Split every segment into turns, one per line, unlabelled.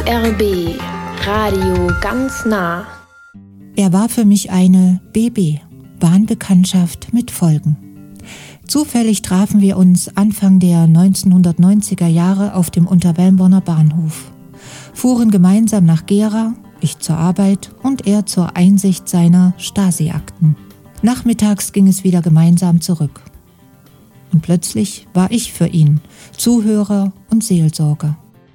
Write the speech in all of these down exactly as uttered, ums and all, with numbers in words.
S R B Radio ganz nah.
Er war für mich eine B B, Bahnbekanntschaft mit Folgen. Zufällig trafen wir uns Anfang der neunzehnhundertneunziger Jahre auf dem Unterwelmborner Bahnhof, fuhren gemeinsam nach Gera, ich zur Arbeit und er zur Einsicht seiner Stasi-Akten. Nachmittags ging es wieder gemeinsam zurück. Und plötzlich war ich für ihn Zuhörer und Seelsorger.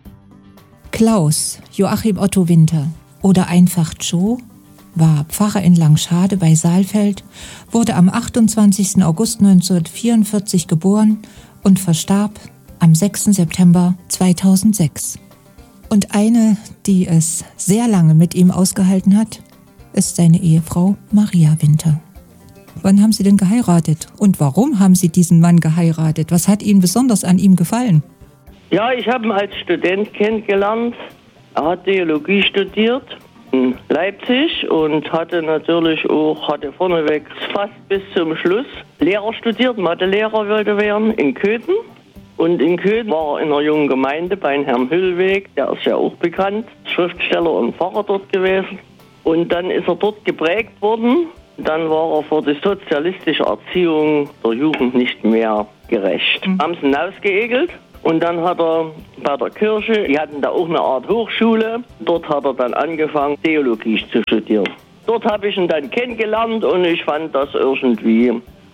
Klaus Joachim Otto Winter oder einfach Joe war Pfarrer in Langschade bei Saalfeld, wurde am achtundzwanzigsten August neunzehnhundertvierundvierzig geboren und verstarb am sechsten September zweitausendsechs. Und eine, die es sehr lange mit ihm ausgehalten hat, ist seine Ehefrau Maria Winter. Wann haben Sie denn geheiratet? Und warum haben Sie diesen Mann geheiratet? Was hat Ihnen besonders an ihm gefallen?
Ja, ich habe ihn als Student kennengelernt. Er hat Theologie studiert in Leipzig und hatte natürlich auch, hatte vorneweg fast bis zum Schluss Lehrer studiert, Mathelehrer wollte werden in Köthen. Und in Köthen war er in einer jungen Gemeinde bei Herrn Hüllweg, der ist ja auch bekannt, Schriftsteller und Pfarrer dort gewesen. Und dann ist er dort geprägt worden. Dann war er für die sozialistische Erziehung der Jugend nicht mehr gerecht. Mhm. Haben sie ihn ausgeekelt. Und dann hat er bei der Kirche, die hatten da auch eine Art Hochschule, dort hat er dann angefangen, Theologie zu studieren. Dort habe ich ihn dann kennengelernt und ich fand das irgendwie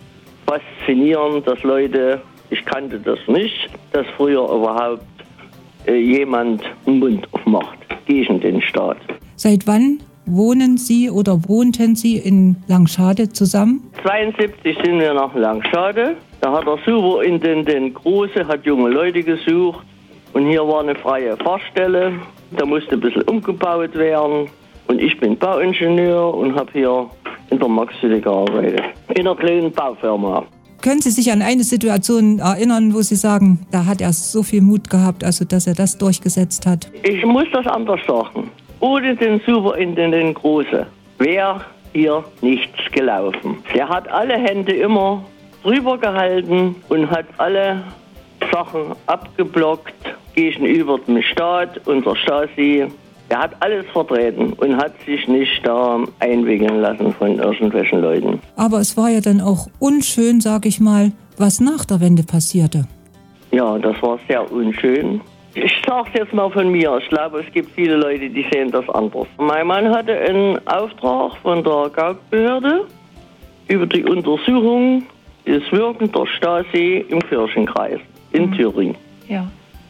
faszinierend, dass Leute, ich kannte das nicht, dass früher überhaupt äh, jemand einen Mund aufmacht gegen den Staat.
Seit wann wohnen Sie oder wohnten Sie in Langschade zusammen?
zweiundsiebzig sind wir nach Langschade. Da hat der Superintendent Große, hat junge Leute gesucht und hier war eine freie Fahrstelle. Da musste ein bisschen umgebaut werden und ich bin Bauingenieur und habe hier in der Maxhütte gearbeitet, in einer kleinen Baufirma.
Können Sie sich an eine Situation erinnern, wo Sie sagen, da hat er so viel Mut gehabt, also dass er das durchgesetzt hat?
Ich muss das anders sagen. Ohne den Superintendent Große wäre hier nichts gelaufen. Der hat alle Hände immer drüber gehalten und hat alle Sachen abgeblockt gegenüber dem Staat und der Stasi. Er hat alles vertreten und hat sich nicht da einwickeln lassen von irgendwelchen Leuten.
Aber es war ja dann auch unschön, sag ich mal, was nach der Wende passierte.
Ja, das war sehr unschön. Ich sage es jetzt mal von mir. Ich glaube, es gibt viele Leute, die sehen das anders. Mein Mann hatte einen Auftrag von der Gaukbehörde über die Untersuchung des Wirken der Stasi im Kirchenkreis in mhm. Thüringen.
Ja.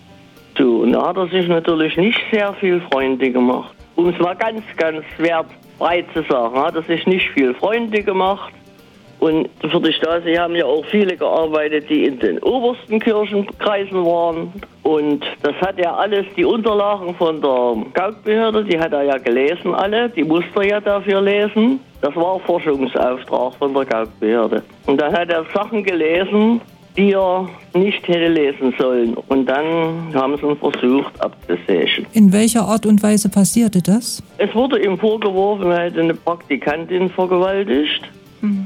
So, und da hat er sich natürlich nicht sehr viel Freunde gemacht. Um es mal ganz, ganz wertfrei zu sagen, hat er sich nicht viel Freunde gemacht. Und für die Stasi haben ja auch viele gearbeitet, die in den obersten Kirchenkreisen waren. Und das hat er alles, die Unterlagen von der Gaukbehörde, die hat er ja gelesen alle, die musste er ja dafür lesen. Das war Forschungsauftrag von der Gaukbehörde. Und dann hat er Sachen gelesen, die er nicht hätte lesen sollen. Und dann haben sie ihn versucht abzusägen.
In welcher Art und Weise passierte das?
Es wurde ihm vorgeworfen, er hätte eine Praktikantin vergewaltigt. Mhm.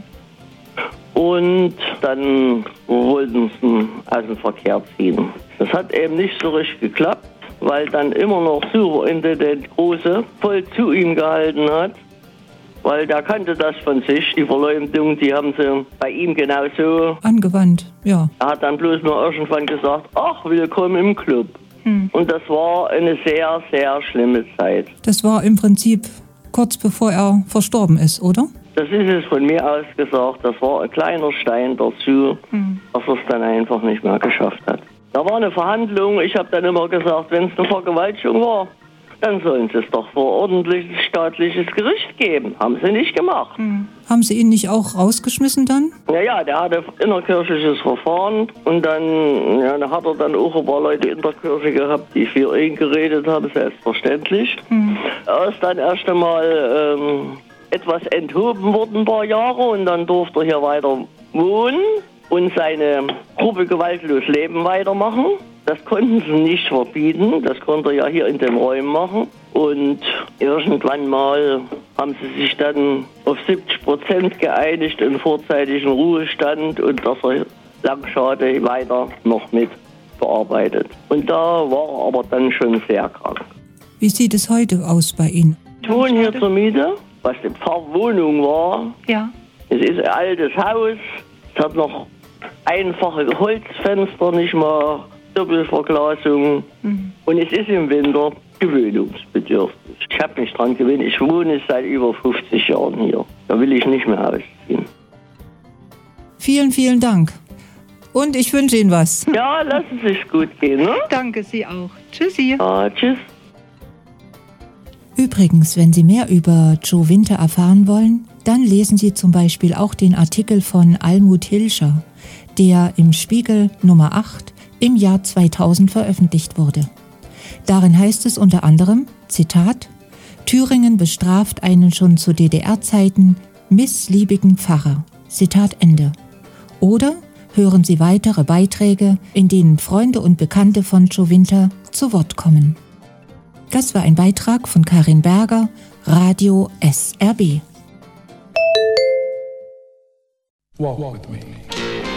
Und dann wollten sie ihn aus dem Verkehr ziehen. Das hat eben nicht so richtig geklappt, weil dann immer noch Superintendent Große voll zu ihm gehalten hat. Weil der kannte das von sich, die Verleumdung, die haben sie bei ihm genauso
angewandt, ja.
Er hat dann bloß nur irgendwann gesagt, ach, willkommen im Club. Hm. Und das war eine sehr, sehr schlimme Zeit.
Das war im Prinzip kurz bevor er verstorben ist, oder?
Das ist es von mir aus gesagt, das war ein kleiner Stein dazu, hm. dass er es dann einfach nicht mehr geschafft hat. Da war eine Verhandlung, ich habe dann immer gesagt, wenn es eine Vergewaltigung war, dann sollen sie es doch vor ordentliches staatliches Gericht geben. Haben sie nicht gemacht.
Hm. Haben sie ihn nicht auch rausgeschmissen dann?
Ja, ja, der hatte innerkirchliches Verfahren und dann ja, da hat er dann auch ein paar Leute in der Kirche gehabt, die für ihn geredet haben, selbstverständlich. Hm. Er ist dann erst einmal ähm, etwas enthoben worden, ein paar Jahre, und dann durfte er hier weiter wohnen und seine Gruppe gewaltlos Leben weitermachen. Das konnten sie nicht verbieten, das konnte er ja hier in den Räumen machen. Und irgendwann mal haben sie sich dann auf siebzig Prozent geeinigt in vorzeitigen Ruhestand und dass er Langschade weiter noch mit bearbeitet. Und da war er aber dann schon sehr krank.
Wie sieht es heute aus bei Ihnen?
Ich wohne hier zur Miete, was die Pfarrwohnung war.
Ja.
Es ist ein altes Haus, es hat noch einfache Holzfenster, nicht mal Doppelverglasung. Mhm. Und es ist im Winter gewöhnungsbedürftig. Ich habe mich dran gewöhnt, ich wohne seit über fünfzig Jahren hier. Da will ich nicht mehr ausziehen.
Vielen, vielen Dank. Und ich wünsche Ihnen was.
Ja, lassen Sie es gut gehen, ne?
Danke, Sie auch. Tschüssi.
Ja, tschüss.
Übrigens, wenn Sie mehr über Joe Winter erfahren wollen, dann lesen Sie zum Beispiel auch den Artikel von Almut Hilscher, der im Spiegel Nummer acht im Jahr zweitausend veröffentlicht wurde. Darin heißt es unter anderem, Zitat, Thüringen bestraft einen schon zu D D R-Zeiten missliebigen Pfarrer. Zitat Ende. Oder hören Sie weitere Beiträge, in denen Freunde und Bekannte von Joe Winter zu Wort kommen. Das war ein Beitrag von Karin Berger, Radio S R B.
Walk with me.